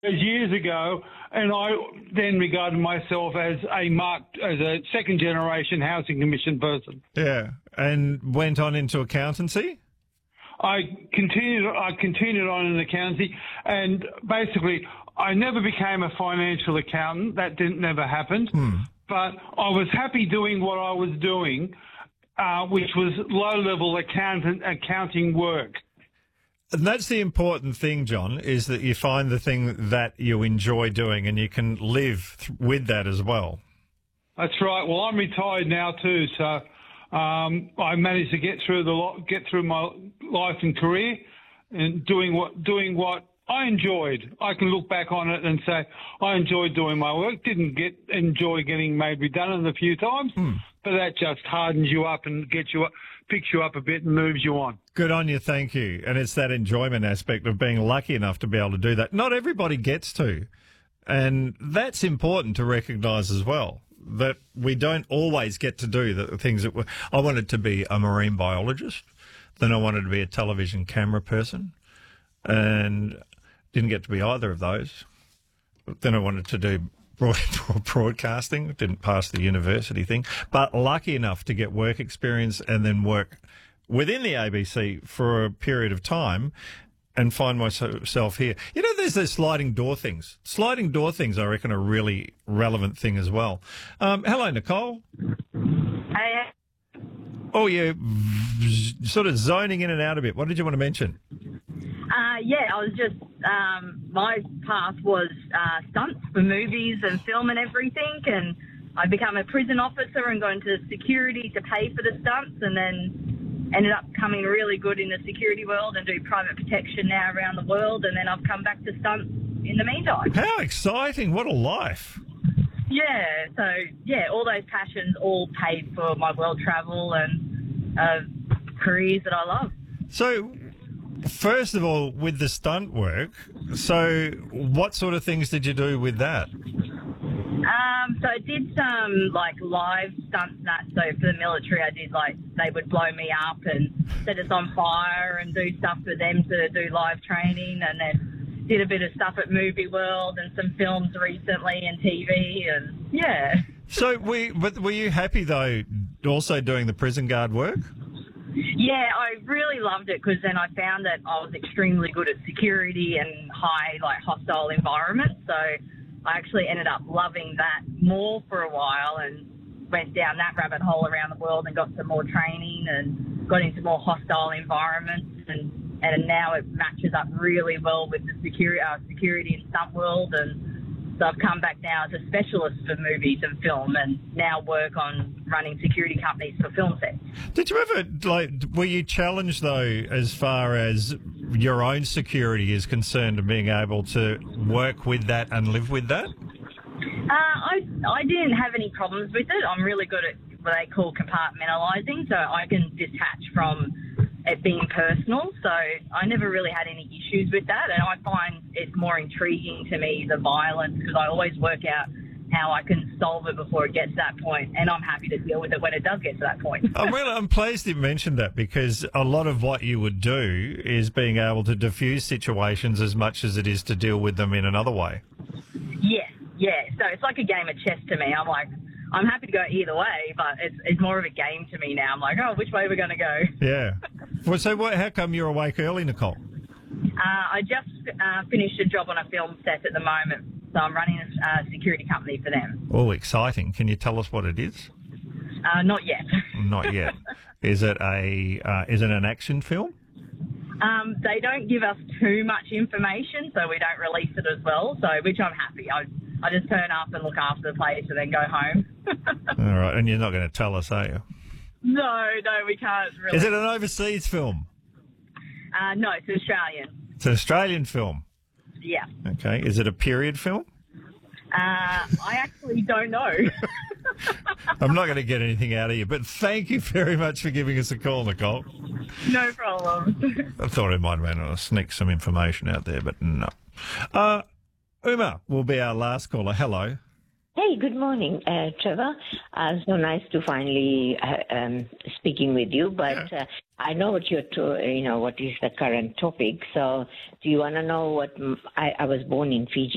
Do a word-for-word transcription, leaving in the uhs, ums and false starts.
years ago, and I then regarded myself as a marked, as a second generation housing commission person. Yeah, and went on into accountancy? I continued, I continued on in accountancy, and basically I never became a financial accountant. That didn't never happen. Hmm. But I was happy doing what I was doing, uh, which was low-level accountant accounting work. And that's the important thing, John, is that you find the thing that you enjoy doing and you can live th- with that as well. That's right. Well, I'm retired now too, so um, I managed to get through the lo- get through my life and career, and doing what doing what I enjoyed. I can look back on it and say I enjoyed doing my work. Didn't get enjoy getting made redundant a few times, Hmm. but that just hardens you up and gets you up, picks you up a bit and moves you on. Good on you, thank you. And it's that enjoyment aspect of being lucky enough to be able to do that. Not everybody gets to. And that's important to recognise as well, that we don't always get to do the things that we I wanted to be a marine biologist, then I wanted to be a television camera person, and didn't get to be either of those. Then I wanted to do broadcasting, didn't pass the university thing, but lucky enough to get work experience and then work within the A B C for a period of time and find myself here. You know, there's those sliding door things. Sliding door things, I reckon, are a really relevant thing as well. Um, hello, Nicole. Hey. Oh, you're sort of zoning in and out a bit. What did you want to mention? Uh, yeah, I was just, um, my path was uh, stunts for movies and film and everything, and I became a prison officer and got into security to pay for the stunts, and then ended up coming really good in the security world and do private protection now around the world, and then I've come back to stunts in the meantime. How exciting. What a life. Yeah, so, yeah, all those passions all paid for my world travel and uh, careers that I love. So, first of all, with the stunt work, so what sort of things did you do with that? Um, so I did some, like, live stunts and that. So for the military, I did, like, they would blow me up and set us on fire and do stuff for them to do live training, and then did a bit of stuff at Movie World and some films recently and T V, and, yeah. So, we, but were you happy, though, also doing the prison guard work? Yeah, I really loved it because then I found that I was extremely good at security and high, like, hostile environments. So I actually ended up loving that more for a while and went down that rabbit hole around the world and got some more training and got into more hostile environments. And, and now it matches up really well with the security, uh, security and stunt world. And so I've come back now as a specialist for movies and film, and now work on running security companies for film sets. Did you ever, like, were you challenged, though, as far as your own security is concerned and being able to work with that and live with that? Uh, I, I didn't have any problems with it. I'm really good at what they call compartmentalising, so I can detach from it being personal. So I never really had any issues with that, and I find it's more intriguing to me, the violence, because I always work out how I can solve it before it gets to that point, and I'm happy to deal with it when it does get to that point. Oh, well, I'm pleased you mentioned that, because a lot of what you would do is being able to diffuse situations as much as it is to deal with them in another way. Yeah, yeah. So it's like a game of chess to me. I'm like, I'm happy to go either way, but it's it's more of a game to me now. I'm like, oh, which way are we going to go? Yeah. Well, so what, how come you're awake early, Nicole? Uh, I just uh, finished a job on a film set at the moment, so I'm running a uh, security company for them. Oh, exciting. Can you tell us what it is? Uh, not yet. Not yet. Is it a uh, is it an action film? Um, they don't give us too much information, so we don't release it as well, so which I'm happy. I, I just turn up and look after the place and then go home. All right, and you're not going to tell us, are you? No, no, we can't really. Is it an overseas film? Uh, no, it's Australian. It's an Australian film. Yeah. Okay. Is it a period film? Uh, I actually don't know. I'm not going to get anything out of you, but thank you very much for giving us a call, Nicole. No problem. I thought I might have been able to sneak some information out there, but no. Uh, Uma will be our last caller. Hello. Hey, good morning, uh, Trevor. Uh, so nice to finally uh, um, speaking with you. But Yeah. uh, I know what you're, to, you know, what is the current topic. So, do you want to know what m- I, I was born in Fiji?